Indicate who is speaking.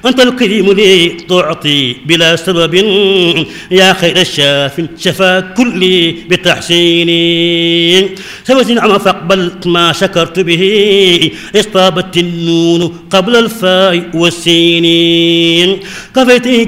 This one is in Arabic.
Speaker 1: أنت الكريم لي تعطي بلا سبب يا خير الشاف شفا كلي بتحسيني سويت نعم فاقبل ما شكرت به اصطابت النون قبل الفاء والسين كفيت